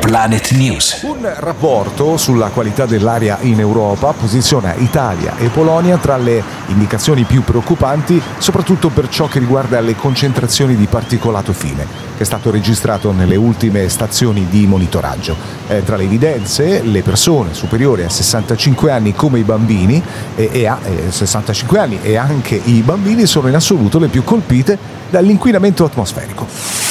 Planet News. Un rapporto sulla qualità dell'aria in Europa posiziona Italia e Polonia tra le indicazioni più preoccupanti, soprattutto per ciò che riguarda le concentrazioni di particolato fine, che è stato registrato nelle ultime stazioni di monitoraggio. Tra le evidenze, le persone superiori a 65 anni come i bambini e a 65 anni e anche i bambini sono in assoluto le più colpite dall'inquinamento atmosferico.